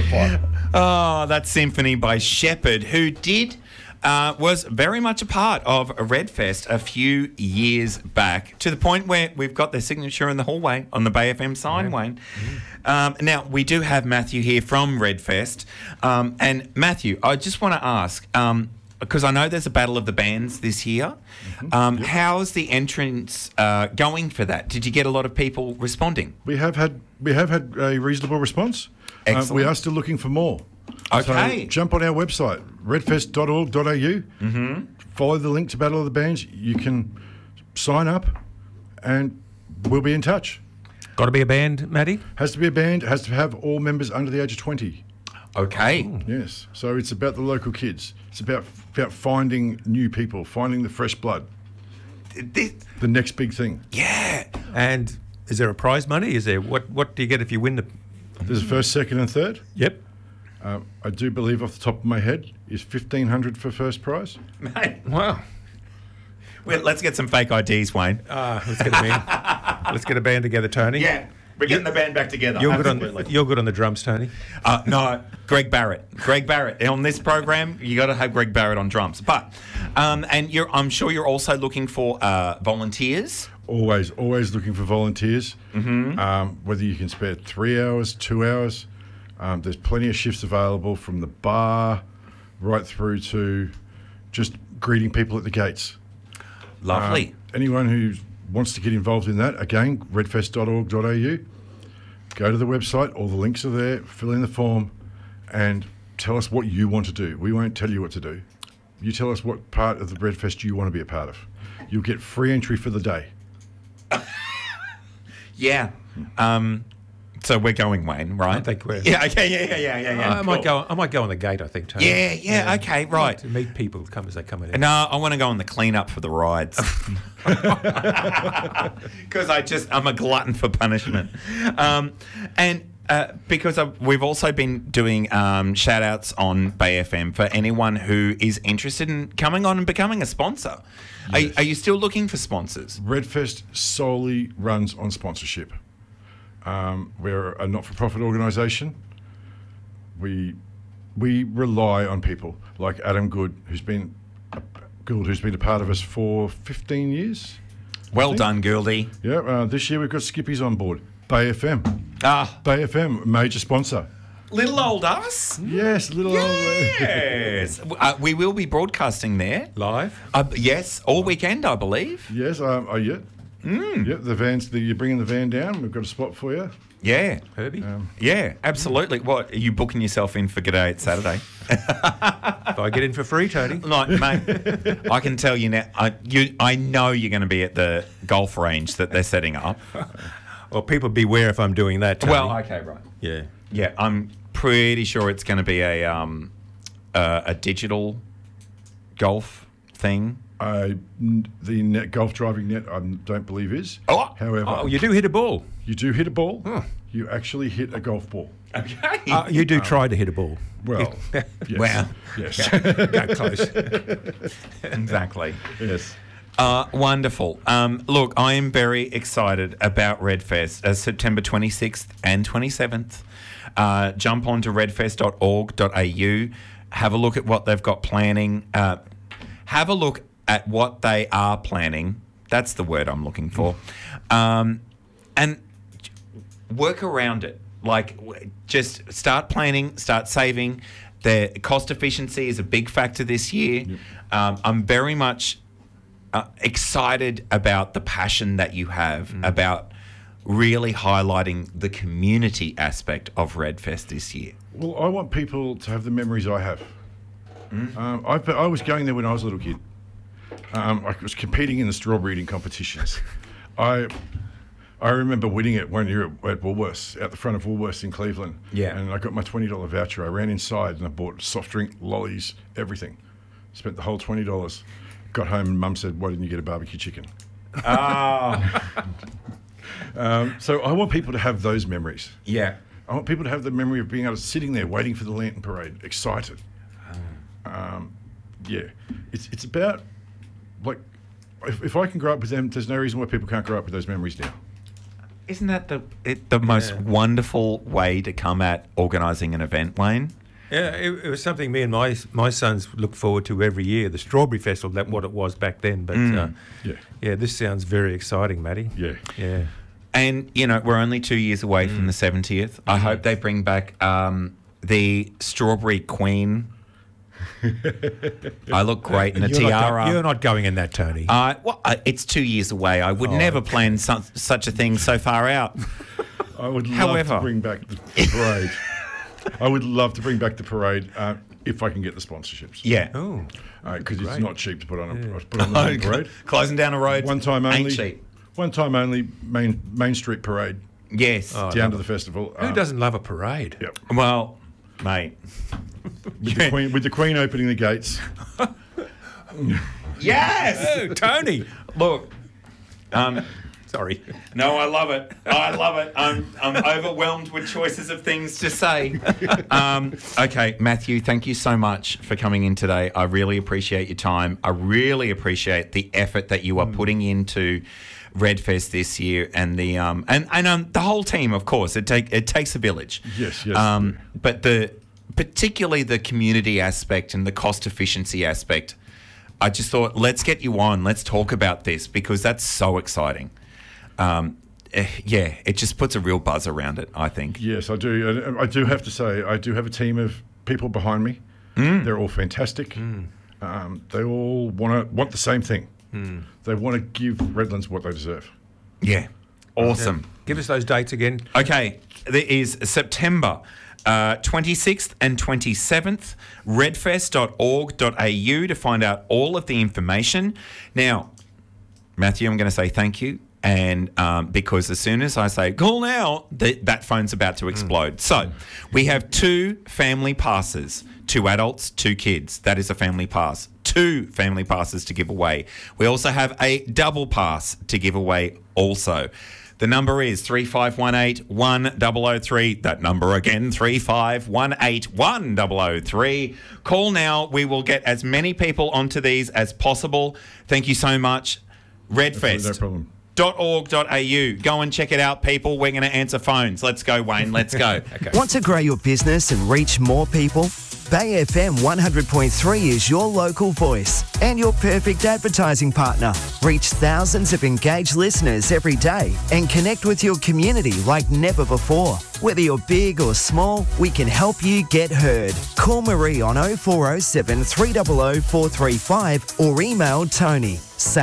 plot. Oh, that symphony by Shepherd, who was very much a part of Redfest a few years back, to the point where we've got their signature in the hallway on the Bay FM sign, Wayne. Now, we do have Matthew here from Redfest. And Matthew, I just want to ask, because I know there's a Battle of the Bands this year. How's the entrance going for that? Did you get a lot of people responding? We have had a reasonable response. Excellent. We are still looking for more. Okay. So jump on our website, redfest.org.au. Follow the link to Battle of the Bands. You can sign up and we'll be in touch. Got to be a band, Matty? Has to be a band, has to have all members under the age of 20. Okay. Yes. So it's about the local kids. It's about finding new people, finding the fresh blood. The next big thing. Yeah. And is there a prize money? Is there what do you get if you win the... There's a first, second and third. Yep. I do believe off the top of my head is $1,500 for first prize. Mate. Wow. Well, let's get some fake IDs, Wayne. Let's get a band. Let's get a band together, Tony. Yeah. We're getting the band back together. You're good on the drums, Tony. No, Greg Barrett. Greg Barrett. On this program, you got to have Greg Barrett on drums. But, and I'm sure you're also looking for volunteers. Always looking for volunteers. Whether you can spare 3 hours, 2 hours. There's plenty of shifts available, from the bar right through to just greeting people at the gates. Lovely. Anyone who wants to get involved in that, again, redfest.org.au. Go to the website, all the links are there, fill in the form and tell us what you want to do. We won't tell you what to do. You tell us what part of the Redfest you want to be a part of. You'll get free entry for the day. Yeah. So we're going, Wayne, right? I think we're... Yeah, okay, yeah. I might go on the gate, I think, Tony. Yeah, okay, right. To meet people come as they come in. No, I want to go on the clean-up for the rides. Because I'm a glutton for punishment. Because we've also been doing shout-outs on Bay FM for anyone who is interested in coming on and becoming a sponsor. Yes. Are you still looking for sponsors? Redfest solely runs on sponsorship. We're a not-for-profit organisation. We rely on people like Adam Gould, who's been a part of us for 15 years. Well done, Gouldy. Yeah, this year we've got Skippies on board. Bay FM. Bay FM, major sponsor. Little old us? Yes, little old. Yes. We will be broadcasting there. Live? Yes, all weekend, I believe. Yes, yeah. Yep, the vans. You're bringing the van down. We've got a spot for you. Yeah, Herbie. Yeah, absolutely. What, are you booking yourself in for G'day It's Saturday? If I get in for free, Tony. No, mate. I can tell you now. I know you're going to be at the golf range that they're setting up. Well, people beware if I'm doing that, Tony. Well, okay, right. Yeah. I'm pretty sure it's going to be a digital golf thing. The golf driving net, I don't believe is. However, you do hit a ball. You do hit a ball. Huh. You actually hit a golf ball. Okay. You do try to hit a ball. Well, yes. Wow. Yes. Go close. Exactly. Yes. Wonderful. Look, I am very excited about Redfest, September 26th and 27th. Jump onto redfest.org.au. Have a look at what they've got planning. Have a look at what they are planning. That's the word I'm looking for. And work around it. Like, just start planning, start saving. The cost efficiency is a big factor this year. Yep. I'm very much excited about the passion that you have about really highlighting the community aspect of Redfest this year. Well, I want people to have the memories I have. I was going there when I was a little kid. I was competing in the strawberry eating competitions. I remember winning it one year at Woolworths, out the front of Woolworths in Cleveland. Yeah. And I got my $20 voucher. I ran inside and I bought soft drink, lollies, everything. Spent the whole $20. Got home and Mum said, "Why didn't you get a barbecue chicken?" So I want people to have those memories. Yeah. I want people to have the memory of being able to sitting there waiting for the Lantern Parade, excited. It's about, like, if I can grow up with them, there's no reason why people can't grow up with those memories now. Isn't that the most wonderful way to come at organising an event, Wayne? Yeah, it was something me and my sons look forward to every year. The Strawberry Festival, that's what it was back then. But this sounds very exciting, Matty. Yeah. And we're only 2 years away from the 70th. I hope they bring back the Strawberry Queen. I look great in a tiara. You're not going in that, Tony. It's 2 years away. I would never plan such a thing so far out. I would love to bring back the parade. I would love to bring back the parade if I can get the sponsorships. Yeah. Oh. Because it's not cheap to put on a parade. Closing down a road. One time only. Ain't cheap. One time only. Main Street parade. Yes. Down to the festival. Who doesn't love a parade? Yep. Well, mate. With the Queen opening the gates. Yes. Oh, Tony. Look. Sorry. No, I love it. I'm overwhelmed with choices of things to say. Okay, Matthew, thank you so much for coming in today. I really appreciate your time. I really appreciate the effort that you are putting into Redfest this year, and the the whole team. Of course, it takes a village. Yes. But particularly the community aspect and the cost efficiency aspect. I just thought, let's get you on. Let's talk about this because that's so exciting. It just puts a real buzz around it, I think. Yes, I do. And I do have to say, I do have a team of people behind me. They're all fantastic. They all want the same thing. They want to give Redlands what they deserve. Yeah. Awesome. Yeah. Give us those dates again. Okay. There is September 26th and 27th, redfest.org.au to find out all of the information. Now, Matthew, I'm going to say thank you. And because as soon as I say, call now, that phone's about to explode. So we have 2 family passes, 2 adults, 2 kids. That is a family pass. 2 family passes to give away. We also have a double pass to give away also. The number is 3518-1003. That number again, 3518-1003. Call now. We will get as many people onto these as possible. Thank you so much. Redfest. No problem. .org.au. Go and check it out, people. We're going to answer phones. Let's go, Wayne. Let's go. Okay. Want to grow your business and reach more people? Bay FM 100.3 is your local voice and your perfect advertising partner. Reach thousands of engaged listeners every day and connect with your community like never before. Whether you're big or small, we can help you get heard. Call Marie on 0407 300 435 or email Tony.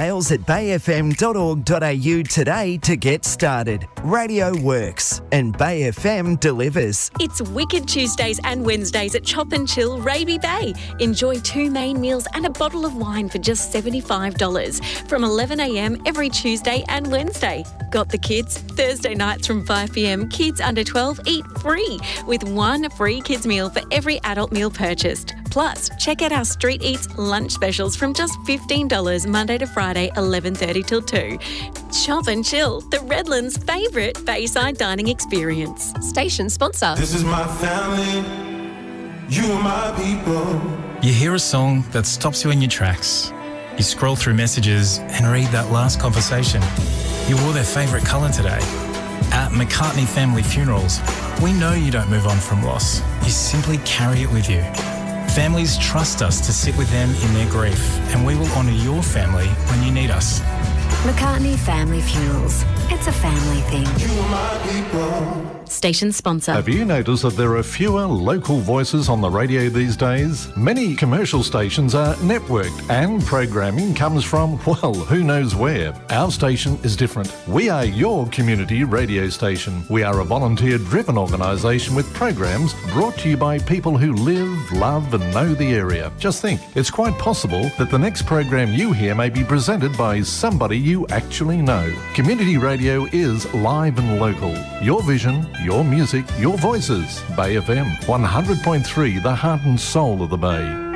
sales@bayfm.org.au today to get started. Radio works and Bay FM delivers. It's Wicked Tuesdays and Wednesdays at Chop and Chill Raby Bay. Enjoy 2 main meals and a bottle of wine for just $75 from 11 a.m. every Tuesday and Wednesday. Got the kids? Thursday nights from 5 p.m. Kids under 12 eat free with 1 free kids meal for every adult meal purchased. Plus, check out our Street Eats lunch specials from just $15 Monday to Friday, 11:30 till 2. Chop and Chill, the Redlands' favourite Bayside dining experience. Station sponsor. This is my family, you are my people. You hear a song that stops you in your tracks. You scroll through messages and read that last conversation. You wore their favourite colour today. At McCartney Family Funerals, we know you don't move on from loss. You simply carry it with you. Families trust us to sit with them in their grief, and we will honour your family when you need us. McCartney Family Funerals. It's a family thing. You are my people. Station sponsor. Have you noticed that there are fewer local voices on the radio these days? Many commercial stations are networked and programming comes from, well, who knows where. Our station is different. We are your community radio station. We are a volunteer-driven organisation with programs brought to you by people who live, love and know the area. Just think, it's quite possible that the next program you hear may be presented by somebody you actually know. Community radio is live and local. Your vision, your music, your voices. Bay FM 100.3, the heart and soul of the Bay.